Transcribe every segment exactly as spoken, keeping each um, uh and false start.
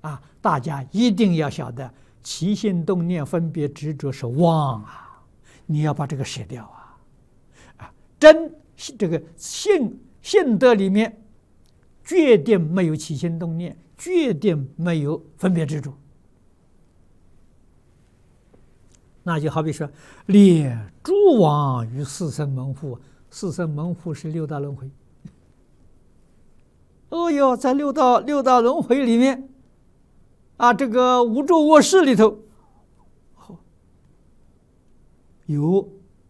啊，大家一定要晓得，起心动念、分别执着是妄啊，你要把这个舍掉啊！啊，真这个信信德里面，决定没有起心动念，决定没有分别执着。那就好比说，列诸王于四生门户，四生门户是六道轮回。哦哟，在六道六道轮回里面，啊，这个无著卧室里头，有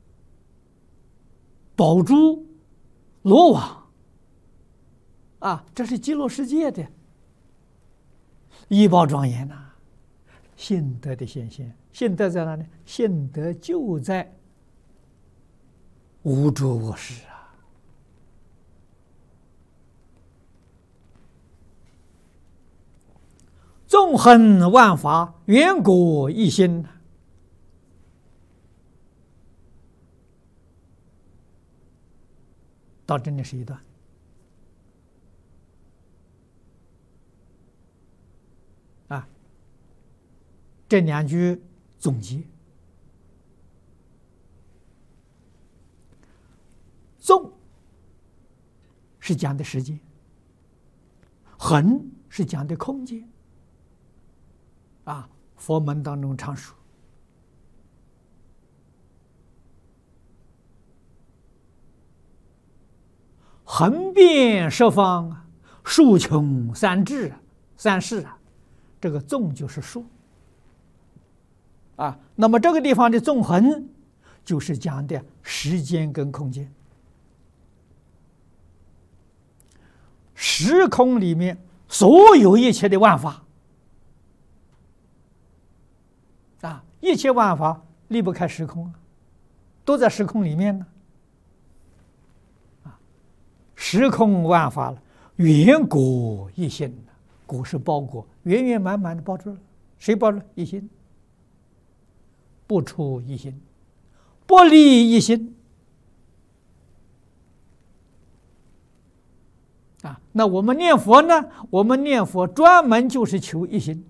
宝珠、罗网，啊，这是极乐世界的仪宝庄严呐、啊，信德的显现。信德在哪里？信德就在无著卧室啊！纵横万法，圆果一心。到这里是一段。啊，这两句总结：纵是讲的时间，横是讲的空间。啊，佛门当中常说，横遍十方，竖穷三至，三世啊，这个纵就是竖。啊，那么这个地方的纵横，就是讲的时间跟空间。时空里面所有一切的万法，啊，一切万法离不开时空啊，都在时空里面呢。啊，时空万法了，圆果一心，果是包裹，圆圆满满的包住了。谁包住？一心。不出一心，不离一心。啊，那我们念佛呢？我们念佛专门就是求一心。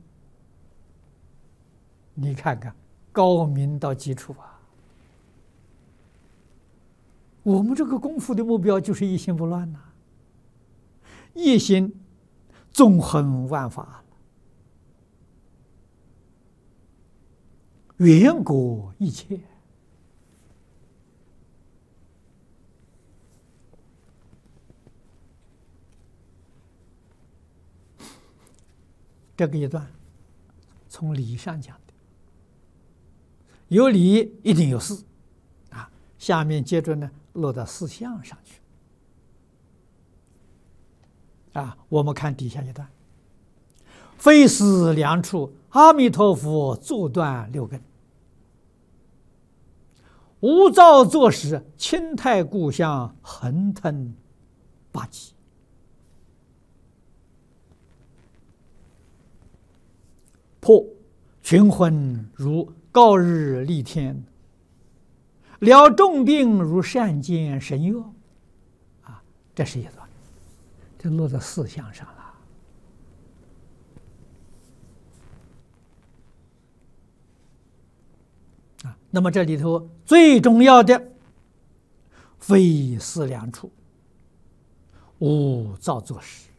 你看看，高明到极处啊！我们这个功夫的目标就是一心不乱呐、啊，一心纵横万法。圆果一切，这个一段从理上讲的，有理一定有事啊。下面接着呢，落到事相上去啊。我们看底下一段：非思量处，阿弥陀佛作断六根。无造作时，清泰故乡，横腾八极。破群魂如告日丽天，了重病如善见神药。啊，这是一段，这落在四相上了。啊，那么这里头最重要的，非思量处，无造作时。